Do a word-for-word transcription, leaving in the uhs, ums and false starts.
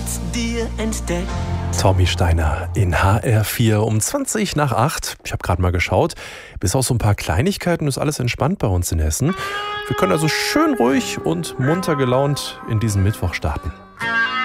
dir entdeckt. Tommy Steiner in H R vier um zwanzig nach acht. Ich habe gerade mal geschaut. Bis auf so ein paar Kleinigkeiten ist alles entspannt bei uns in Hessen. Wir können also schön ruhig und munter gelaunt in diesen Mittwoch starten.